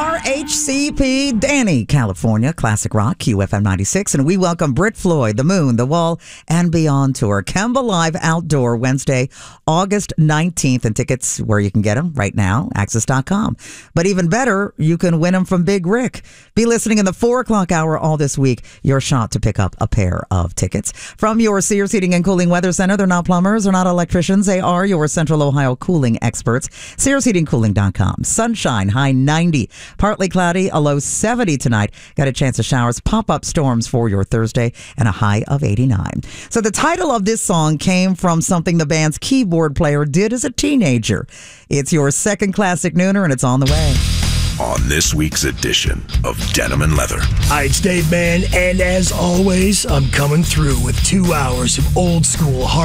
RHCP, Danny, California, Classic Rock, QFM 96, and we welcome Brit Floyd, The Moon, The Wall, and Beyond Tour. Kemba Live Outdoor, Wednesday, August 19th, and tickets where you can get them right now, access.com. But even better, you can win them from Big Rick. Be listening in the 4 o'clock hour all this week. Your shot to pick up a pair of tickets. From your Sears Heating and Cooling Weather Center, they're not plumbers, they're not electricians, they are your Central Ohio cooling experts. SearsHeatingCooling.com. Sunshine, high 90. Partly cloudy, a low 70 tonight. Got a chance of showers, pop-up storms for your Thursday, and a high of 89. So the title of this song came from something the band's keyboard player did as a teenager. It's your second classic nooner, and it's on the way. On this week's edition of Denim and Leather. Hi, it's Dave Mann, and as always, I'm coming through with 2 hours of old school hard